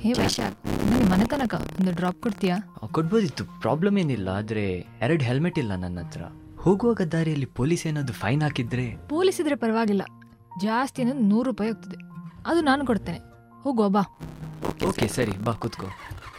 ಹೇ ವೈಶಾಖ್, ನನ್ನ ಮನೆ ತನಕ ಒಂದು ಡ್ರಾಪ್ ಕೊಡ್ತೀಯಾ? ಕೊಡ್ಬೋದಿತ್ತು, ಪ್ರಾಬ್ಲಮ್ ಏನಿಲ್ಲ. ಆದರೆ 2 ಹೆಲ್ಮೆಟ್ ಇಲ್ಲ ನನ್ನ ಹತ್ರ. ಹೋಗುವಾಗ ದಾರಿಯಲ್ಲಿ ಪೊಲೀಸ್ ಏನಾದ್ರು ಫೈನ್ ಹಾಕಿದ್ರೆ? ಪೊಲೀಸ್ ಇದ್ರೆ ಪರವಾಗಿಲ್ಲ, ಜಾಸ್ತಿ ಅನ್ನೋದು 100 ರೂಪಾಯಿ ಹೋಗ್ತದೆ. ಅದು ನಾನು ಕೊಡ್ತೇನೆ. ಹೋಗುವ ಬಾ. ಓಕೆ ಸರಿ, ಬಾ ಕೂತ್ಕೋ.